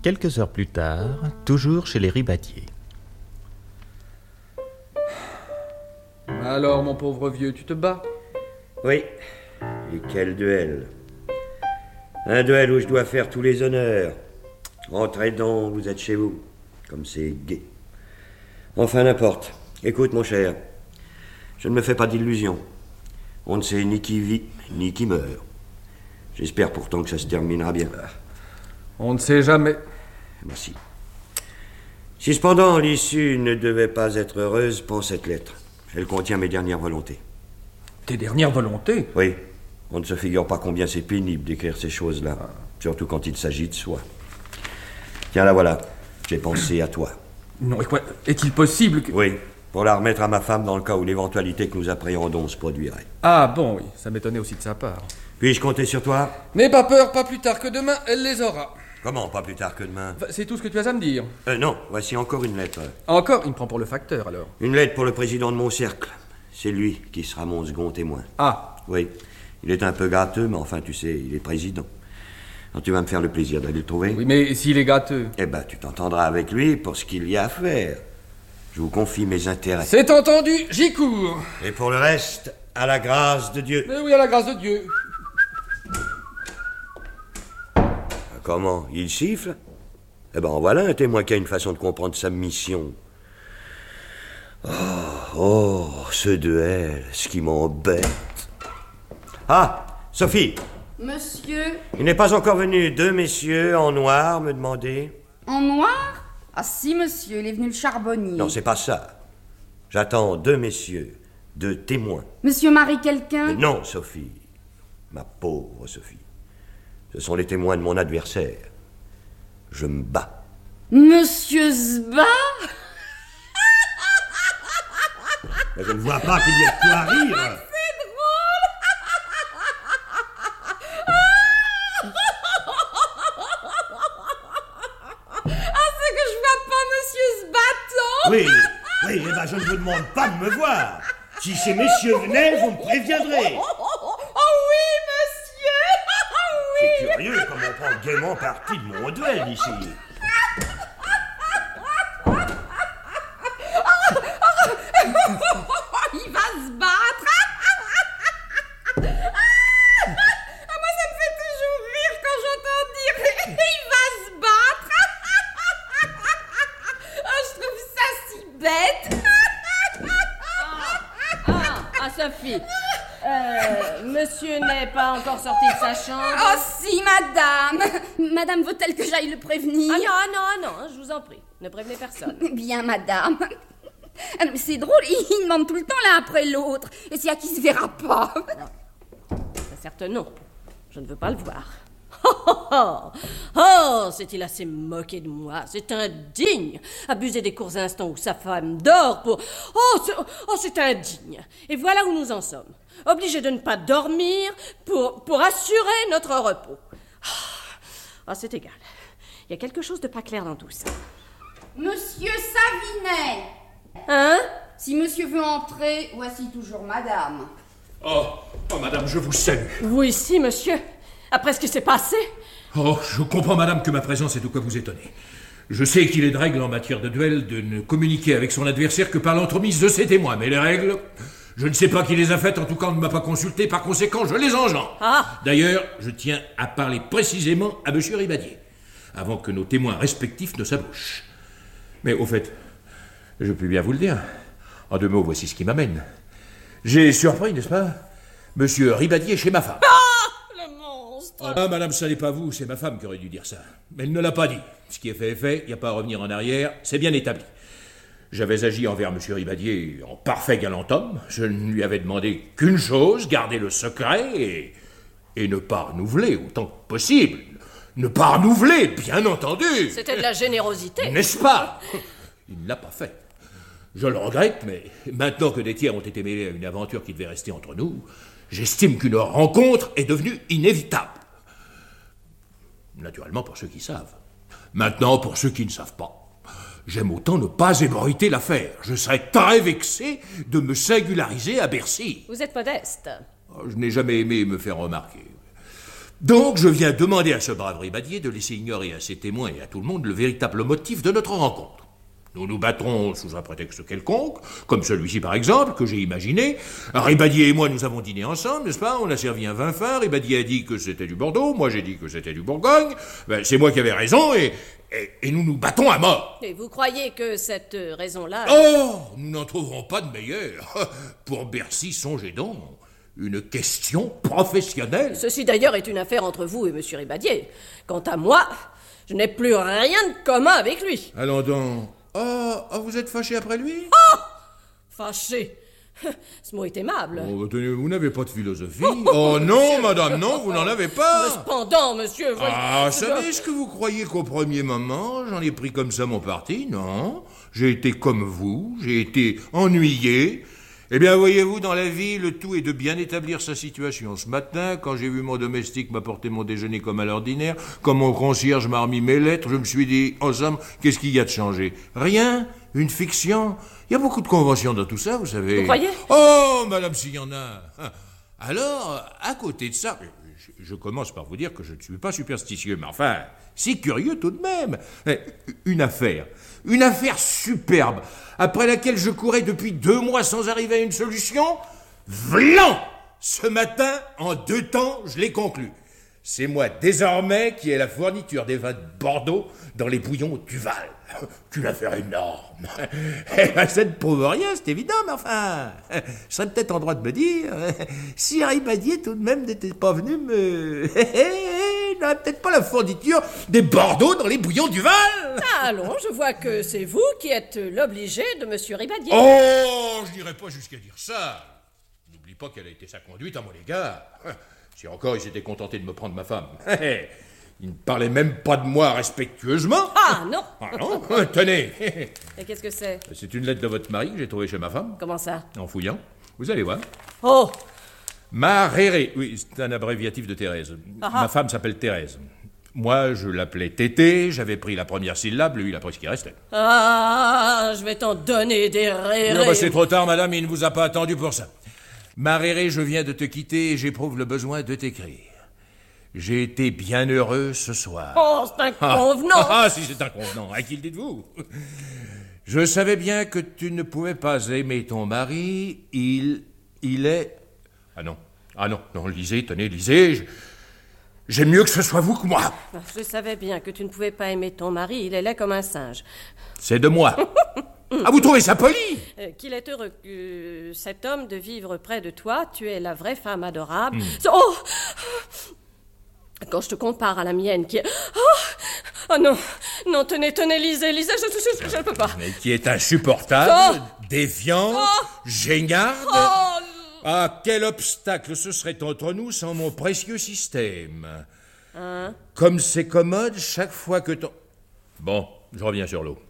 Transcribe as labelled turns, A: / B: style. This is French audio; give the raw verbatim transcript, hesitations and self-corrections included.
A: Quelques heures plus tard, toujours chez les Ribadier.
B: Alors, mon pauvre vieux, tu te bats?
C: Oui. Et quel duel. Un duel où je dois faire tous les honneurs. Entrez donc, vous êtes chez vous. Comme c'est gai. Enfin, n'importe. Écoute, mon cher. Je ne me fais pas d'illusions. On ne sait ni qui vit, ni qui meurt. J'espère pourtant que ça se terminera bien.
B: On ne sait jamais.
C: Merci. Si cependant l'issue ne devait pas être heureuse, prends cette lettre. Elle contient mes dernières volontés.
B: Tes dernières volontés?
C: Oui. On ne se figure pas combien c'est pénible d'écrire ces choses-là. Ah. Surtout quand il s'agit de soi. Tiens, la voilà. J'ai pensé à toi.
B: Non, et quoi? Est-il possible que...
C: Oui. Pour la remettre à ma femme dans le cas où l'éventualité que nous appréhendons se produirait.
B: Ah bon, oui. Ça m'étonnait aussi de sa part.
C: Puis-je compter sur toi?
B: N'aie pas peur, pas plus tard que demain, elle les aura.
C: Comment, pas plus tard que demain?
B: C'est tout ce que tu as à me dire.
C: Euh, non, voici encore une lettre.
B: Encore? Il me prend pour le facteur, alors.
C: Une lettre pour le président de mon cercle. C'est lui qui sera mon second témoin.
B: Ah.
C: Oui. Il est un peu gâteux, mais enfin, tu sais, il est président. Alors tu vas me faire le plaisir d'aller le trouver?
B: Oui, mais s'il est gâteux?
C: Eh ben, tu t'entendras avec lui pour ce qu'il y a à faire. Je vous confie mes intérêts.
B: C'est entendu, j'y cours.
C: Et pour le reste, à la grâce de Dieu.
B: Mais oui, à la grâce de Dieu.
C: Comment? Il siffle? Eh ben, voilà un témoin qui a une façon de comprendre sa mission. Oh, oh, ce duel, ce qui m'embête. Ah, Sophie!
D: Monsieur?
C: Il n'est pas encore venu. Deux messieurs en noir me demander.
D: En noir? Ah si, monsieur, il est venu le charbonnier.
C: Non, c'est pas ça. J'attends deux messieurs, deux témoins.
D: Monsieur marie quelqu'un?
C: Mais non, Sophie. Ma pauvre Sophie. Ce sont les témoins de mon adversaire. Je me bats.
D: Monsieur se bat?
C: Mais je ne vois pas qu'il y ait de quoi rire.
D: C'est drôle. Ah, c'est que je vois pas monsieur se battant.
C: Oui, oui, eh ben je ne vous demande pas de me voir. Si ces messieurs venaient, vous me préviendrez.
D: Oh oui, monsieur. Oh oui.
C: C'est curieux comme on prend gaiement parti de mon duel ici.
D: Il va se battre. Ah, moi, ça me fait toujours rire quand j'entends dire il va se battre. Ah, je trouve ça si bête.
E: Ah, ah, ah Sophie. Euh, monsieur n'est pas encore sorti de sa chambre?
D: Oh si, madame. Madame veut-elle que j'aille le prévenir?
E: Ah non, non, non, je vous en prie. Ne prévenez personne.
D: Bien, madame. Ah, mais c'est drôle, il, il demande tout le temps l'un après l'autre. Et s'il y a qui se verra pas?
E: Certes non, je ne veux pas le voir. Oh, oh, oh, oh, s'est-il assez moqué de moi? C'est indigne. Abuser des courts instants où sa femme dort pour... Oh, c'est, oh, c'est indigne. Et voilà où nous en sommes. Obligés de ne pas dormir pour, pour assurer notre repos. Ah, oh, c'est égal. Il y a quelque chose de pas clair dans tout ça.
D: Monsieur Savinet.
E: Hein?
D: Si monsieur veut entrer, voici toujours madame.
F: Oh, oh, madame, je vous salue.
E: Vous ici, monsieur? Après ce qui s'est passé?
F: Oh, je comprends, madame, que ma présence est de quoi vous étonner. Je sais qu'il est de règle en matière de duel de ne communiquer avec son adversaire que par l'entremise de ses témoins, mais les règles, je ne sais pas qui les a faites, en tout cas on ne m'a pas consulté, par conséquent je les engendre.
E: Ah.
F: D'ailleurs, je tiens à parler précisément à monsieur Ribadier, avant que nos témoins respectifs ne s'abouchent. Mais au fait, je puis bien vous le dire. En deux mots, voici ce qui m'amène. J'ai surpris, n'est-ce pas, monsieur Ribadier chez ma femme.
E: Ah, le monstre.
F: Ah, madame, ça n'est pas vous, c'est ma femme qui aurait dû dire ça. Mais elle ne l'a pas dit. Ce qui est fait est fait, il n'y a pas à revenir en arrière, c'est bien établi. J'avais agi envers monsieur Ribadier en parfait galant homme. Je ne lui avais demandé qu'une chose, garder le secret et, et ne pas renouveler autant que possible. Ne pas renouveler, bien entendu.
E: C'était de la générosité.
F: N'est-ce pas? Il ne l'a pas fait. Je le regrette, mais maintenant que des tiers ont été mêlés à une aventure qui devait rester entre nous, j'estime qu'une rencontre est devenue inévitable. Naturellement pour ceux qui savent. Maintenant pour ceux qui ne savent pas. J'aime autant ne pas ébruiter l'affaire. Je serais très vexé de me singulariser à Bercy.
E: Vous êtes modeste.
F: Je n'ai jamais aimé me faire remarquer. Donc, je viens demander à ce brave Ribadier de laisser ignorer à ses témoins et à tout le monde le véritable motif de notre rencontre. Nous nous battrons sous un prétexte quelconque, comme celui-ci par exemple, que j'ai imaginé. Ribadier et moi, nous avons dîné ensemble, n'est-ce pas? On a servi un vin fin, Ribadier a dit que c'était du Bordeaux, moi j'ai dit que c'était du Bourgogne. Ben, c'est moi qui avais raison et, et, et nous nous battons à mort.
E: Et vous croyez que cette euh, raison-là...
F: Oh, nous n'en trouverons pas de meilleure. Pour Bercy, songez donc. Une question professionnelle.
E: Ceci d'ailleurs est une affaire entre vous et M. Ribadier. Quant à moi, je n'ai plus rien de commun avec lui.
F: Allons donc... Oh, oh, vous êtes fâché après lui?
E: Oh! Fâché. Ce mot est aimable.
F: Oh, tenez, vous n'avez pas de philosophie. Oh non, madame, non, vous n'en avez pas.
E: Cependant, monsieur... Vous...
F: Ah, savez-ce que vous croyez qu'au premier moment, j'en ai pris comme ça mon parti? Non. J'ai été comme vous, j'ai été ennuyé. Eh bien, voyez-vous, dans la vie, le tout est de bien établir sa situation. Ce matin, quand j'ai vu mon domestique m'apporter mon déjeuner comme à l'ordinaire, quand mon concierge m'a remis mes lettres, je me suis dit, en somme, qu'est-ce qu'il y a de changé? Rien? Une fiction? Il y a beaucoup de conventions dans tout ça, vous savez.
E: Vous croyez?
F: Oh, madame, s'il y en a. Alors, à côté de ça, je, je commence par vous dire que je ne suis pas superstitieux, mais enfin, c'est curieux tout de même. Une affaire, une affaire superbe, après laquelle je courais depuis deux mois sans arriver à une solution. Vlan! Ce matin, en deux temps, je l'ai conclu. C'est moi, désormais, qui ai la fourniture des vins de Bordeaux dans les bouillons Duval. Qu'une affaire énorme. Eh ben, ça ne prouve rien, c'est évident, mais enfin, je serais peut-être en droit de me dire, si Ribadier tout de même n'était pas venu me... Il n'aurait peut-être pas la fourniture des Bordeaux dans les bouillons Duval.
E: Ah, allons, je vois que c'est vous qui êtes l'obligé de M. Ribadier.
F: Oh, je n'irai pas jusqu'à dire ça. N'oublie pas quelle a été sa conduite à mon égard. Si encore il s'était contenté de me prendre ma femme. Il ne parlait même pas de moi respectueusement.
E: Ah, non.
F: Ah non, tenez.
E: Et qu'est-ce que c'est?
F: C'est une lettre de votre mari que j'ai trouvée chez ma femme.
E: Comment ça?
F: En fouillant. Vous allez voir.
E: Oh!
F: Maréré. Oui, c'est un abréviatif de Thérèse.
E: Ah,
F: ma femme s'appelle Thérèse. Moi, je l'appelais Tété, j'avais pris la première syllabe, lui, il a pris ce qui restait.
E: Ah, je vais t'en donner des rérés.
F: Non, bah, c'est trop tard, madame, il ne vous a pas attendu pour ça. Maréré, je viens de te quitter et j'éprouve le besoin de t'écrire. J'ai été bien heureux ce soir.
E: Oh, c'est un
F: Ah,
E: convenant.
F: ah, ah, si c'est un convenant, à qui le dites-vous? Je savais bien que tu ne pouvais pas aimer ton mari, il... il est... Ah non, ah non, non, lisez, tenez, lisez, je- j'aime mieux que ce soit vous que moi.
E: Je savais bien que tu ne pouvais pas aimer ton mari, il est laid comme un singe.
F: C'est de moi. Ah, vous trouvez ça poli?
E: Euh, qu'il est heureux, euh, cet homme, de vivre près de toi, tu es la vraie femme adorable.
F: Hmm.
E: Oh! Quand je te compare à la mienne qui est... Oh, oh non, non, tenez, tenez, lisez, lisez, je ne peux pas.
F: Mais qui est insupportable,
E: Oh.
F: défiante,
E: Oh.
F: géniarde.
E: Oh!
F: Ah, quel obstacle ce serait entre nous sans mon précieux système.
E: Hein?
F: Comme c'est commode chaque fois que ton... Bon, je reviens sur l'eau.